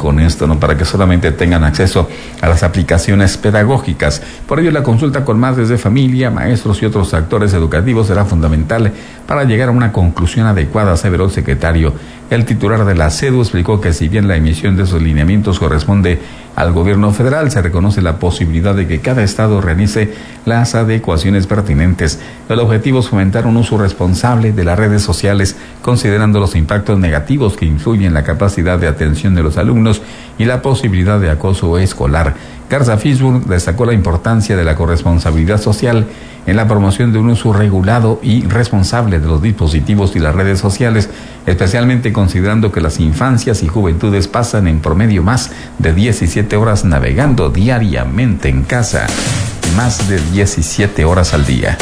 con esto, ¿no? Para que solamente tengan acceso a las aplicaciones pedagógicas. Por ello, la consulta con madres de familia, maestros y otros actores educativos será fundamental para llegar a una conclusión adecuada, aseveró el secretario. El titular de la SEDU explicó que si bien la emisión de esos lineamientos corresponde al gobierno federal, se reconoce la posibilidad de que cada estado realice las adecuaciones pertinentes. El objetivo es fomentar un uso responsable de las redes sociales, considerando los impactos negativos que influyen en la capacidad de atención de los alumnos y la posibilidad de acoso escolar. Garza Fishburne destacó la importancia de la corresponsabilidad social en la promoción de un uso regulado y responsable de los dispositivos y las redes sociales, especialmente considerando que las infancias y juventudes pasan en promedio más de 17 horas navegando diariamente en casa, más de 17 horas al día.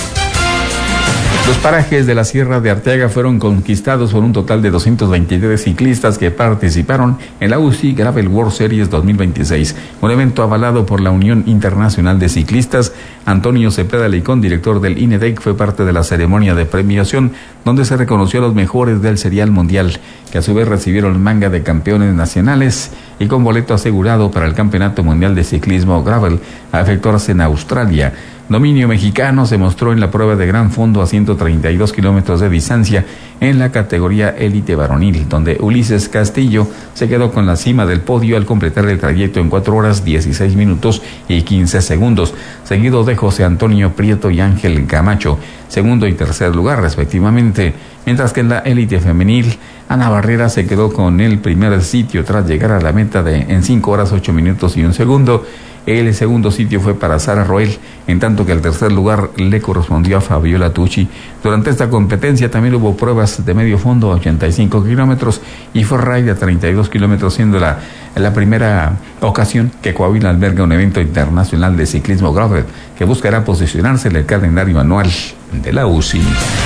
Los parajes de la Sierra de Arteaga fueron conquistados por un total de 223 ciclistas que participaron en la UCI Gravel World Series 2026, un evento avalado por la Unión Internacional de Ciclistas. Antonio Cepeda Licón, director del INEDEC, fue parte de la ceremonia de premiación, donde se reconoció a los mejores del serial mundial, que a su vez recibieron manga de campeones nacionales y con boleto asegurado para el Campeonato Mundial de Ciclismo Gravel a efectuarse en Australia. Dominio mexicano se mostró en la prueba de gran fondo a 132 kilómetros de distancia en la categoría élite varonil, donde Ulises Castillo se quedó con la cima del podio al completar el trayecto en 4 horas 16 minutos y 15 segundos, seguido de José Antonio Prieto y Ángel Camacho, segundo y tercer lugar respectivamente, mientras que en la élite femenil Ana Barrera se quedó con el primer sitio tras llegar a la meta en 5 horas 8 minutos y 1 segundo. El segundo sitio fue para Sara Roel, en tanto que el tercer lugar le correspondió a Fabiola Tucci. Durante esta competencia también hubo pruebas de medio fondo a 85 kilómetros y freeride a 32 kilómetros, siendo la primera ocasión que Coahuila alberga un evento internacional de ciclismo gravel que buscará posicionarse en el calendario anual de la UCI.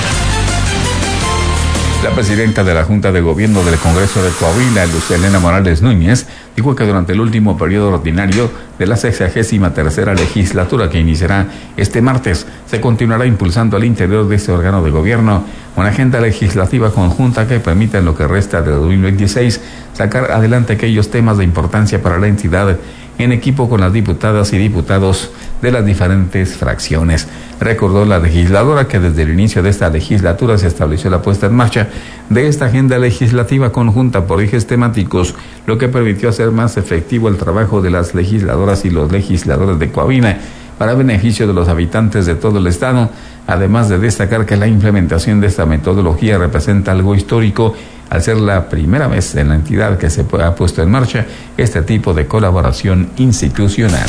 La presidenta de la Junta de Gobierno del Congreso de Coahuila, Luz Helena Morales Núñez, dijo que durante el último periodo ordinario de la 63ª legislatura que iniciará este martes, se continuará impulsando al interior de este órgano de gobierno una agenda legislativa conjunta que permita en lo que resta de 2026 sacar adelante aquellos temas de importancia para la entidad en equipo con las diputadas y diputados de las diferentes fracciones. Recordó la legisladora que desde el inicio de esta legislatura se estableció la puesta en marcha de esta agenda legislativa conjunta por ejes temáticos, lo que permitió hacer más efectivo el trabajo de las legisladoras y los legisladores de Coahuila para beneficio de los habitantes de todo el estado, además de destacar que la implementación de esta metodología representa algo histórico al ser la primera vez en la entidad que se ha puesto en marcha este tipo de colaboración institucional.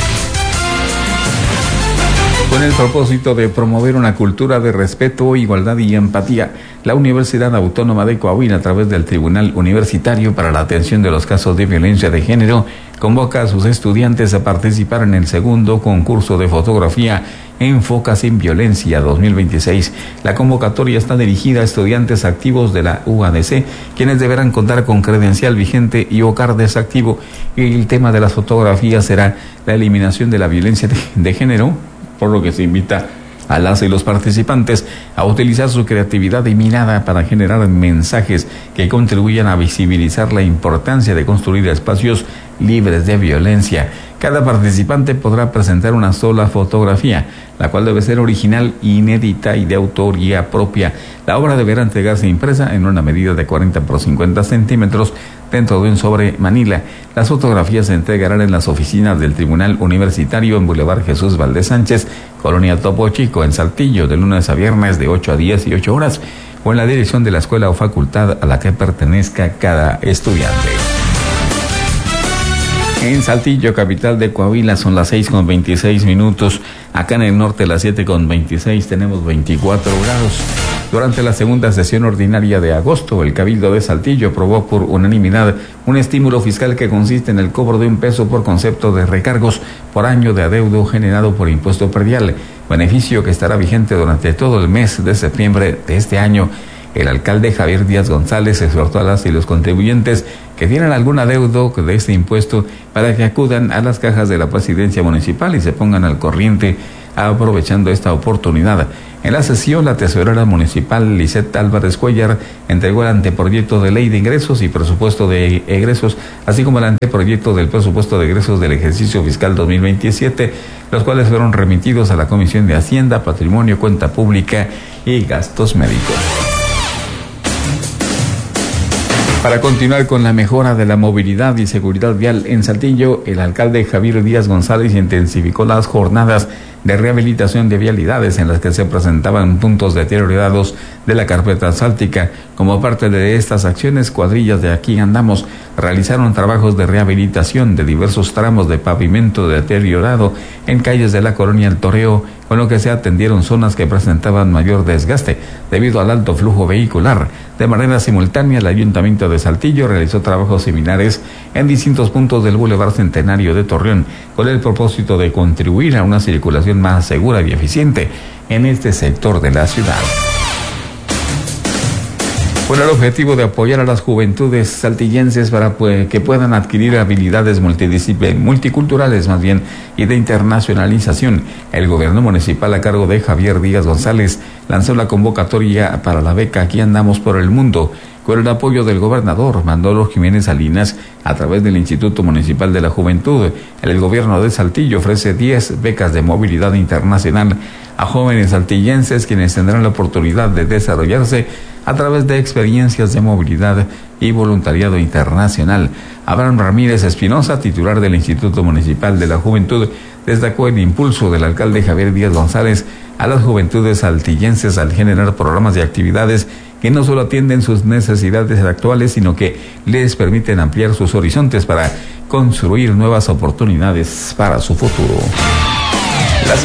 Con el propósito de promover una cultura de respeto, igualdad y empatía, la Universidad Autónoma de Coahuila, a través del Tribunal Universitario para la Atención de los Casos de Violencia de Género, convoca a sus estudiantes a participar en el segundo concurso de fotografía Enfocas en Violencia 2026. La convocatoria está dirigida a estudiantes activos de la UADC, quienes deberán contar con credencial vigente y OCAR desactivo. Y el tema de las fotografías será la eliminación de la violencia de género, por lo que se invita a las y los participantes a utilizar su creatividad y mirada para generar mensajes que contribuyan a visibilizar la importancia de construir espacios libres de violencia. Cada participante podrá presentar una sola fotografía, la cual debe ser original, inédita y de autoría propia. La obra deberá entregarse impresa en una medida de 40 por 50 centímetros dentro de un sobre manila. Las fotografías se entregarán en las oficinas del Tribunal Universitario en Boulevard Jesús Valdés Sánchez, Colonia Topo Chico, en Saltillo, de lunes a viernes de 8 a 18 horas, o en la dirección de la escuela o facultad a la que pertenezca cada estudiante. En Saltillo, capital de Coahuila, son las 6:26. Acá en el norte, las 7:26, tenemos 24 grados. Durante la segunda sesión ordinaria de agosto, el Cabildo de Saltillo aprobó por unanimidad un estímulo fiscal que consiste en el cobro de $1 por concepto de recargos por año de adeudo generado por impuesto predial, beneficio que estará vigente durante todo el mes de septiembre de este año. El alcalde Javier Díaz González exhortó a las y los contribuyentes que tienen algún adeudo de este impuesto para que acudan a las cajas de la presidencia municipal y se pongan al corriente aprovechando esta oportunidad. En la sesión, la tesorera municipal Lisette Álvarez Cuellar entregó el anteproyecto de ley de ingresos y presupuesto de egresos, así como el anteproyecto del presupuesto de egresos del ejercicio fiscal 2027, los cuales fueron remitidos a la Comisión de Hacienda, Patrimonio, Cuenta Pública y Gastos Médicos. Para continuar con la mejora de la movilidad y seguridad vial en Saltillo, el alcalde Javier Díaz González intensificó las jornadas de rehabilitación de vialidades en las que se presentaban puntos deteriorados de la carpeta asfáltica. Como parte de estas acciones, cuadrillas de Aquí Andamos realizaron trabajos de rehabilitación de diversos tramos de pavimento deteriorado en calles de la colonia El Toreo, con lo que se atendieron zonas que presentaban mayor desgaste debido al alto flujo vehicular. De manera simultánea, el Ayuntamiento de Saltillo realizó trabajos similares en distintos puntos del Boulevard Centenario de Torreón, con el propósito de contribuir a una circulación más segura y eficiente en este sector de la ciudad. Con el objetivo de apoyar a las juventudes saltillenses para que puedan adquirir habilidades multiculturales y de internacionalización, el gobierno municipal a cargo de Javier Díaz González lanzó la convocatoria para la beca Aquí Andamos por el Mundo, con el apoyo del gobernador Manolo Jiménez Salinas a través del Instituto Municipal de la Juventud. El gobierno de Saltillo ofrece 10 becas de movilidad internacional a jóvenes saltillenses, quienes tendrán la oportunidad de desarrollarse a través de experiencias de movilidad y voluntariado internacional. Abraham Ramírez Espinosa, titular del Instituto Municipal de la Juventud, destacó el impulso del alcalde Javier Díaz González a las juventudes saltillenses al generar programas de actividades que no solo atienden sus necesidades actuales, sino que les permiten ampliar sus horizontes para construir nuevas oportunidades para su futuro. Las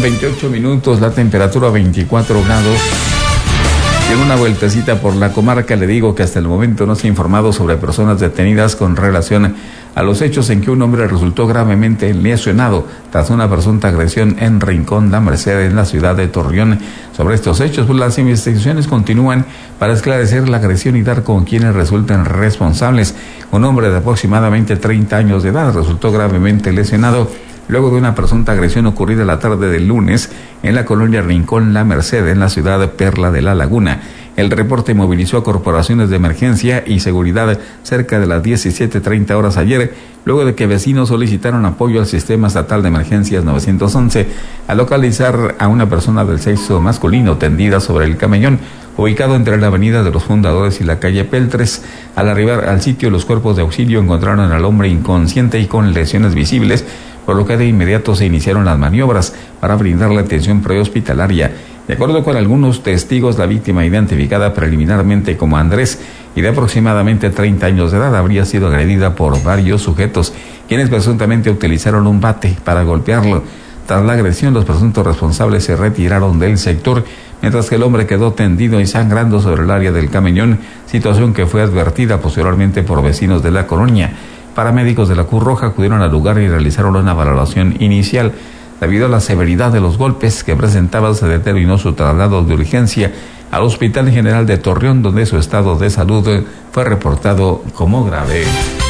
7:28, la temperatura 24 grados. Y en una vueltecita por la comarca le digo que hasta el momento no se ha informado sobre personas detenidas con relación a los hechos en que un hombre resultó gravemente lesionado tras una presunta agresión en Rincón La Merced, en la ciudad de Torreón. Sobre estos hechos, pues las investigaciones continúan para esclarecer la agresión y dar con quienes resulten responsables. Un hombre de aproximadamente 30 años de edad resultó gravemente lesionado luego de una presunta agresión ocurrida la tarde del lunes en la colonia Rincón La Merced, en la ciudad de Perla de la Laguna. El reporte movilizó a corporaciones de emergencia y seguridad cerca de las 17:30 horas ayer, luego de que vecinos solicitaron apoyo al Sistema Estatal de Emergencias 911 al localizar a una persona del sexo masculino tendida sobre el camellón, ubicado entre la Avenida de los Fundadores y la calle Peltres. Al arribar al sitio, los cuerpos de auxilio encontraron al hombre inconsciente y con lesiones visibles, por lo que de inmediato se iniciaron las maniobras para brindarle atención prehospitalaria. De acuerdo con algunos testigos, la víctima, identificada preliminarmente como Andrés y de aproximadamente 30 años de edad, habría sido agredida por varios sujetos, quienes presuntamente utilizaron un bate para golpearlo. Tras la agresión, los presuntos responsables se retiraron del sector, mientras que el hombre quedó tendido y sangrando sobre el área del camellón, situación que fue advertida posteriormente por vecinos de la colonia. Paramédicos de la Cruz Roja acudieron al lugar y realizaron una valoración inicial. Debido a la severidad de los golpes que presentaba, se determinó su traslado de urgencia al Hospital General de Torreón, donde su estado de salud fue reportado como grave.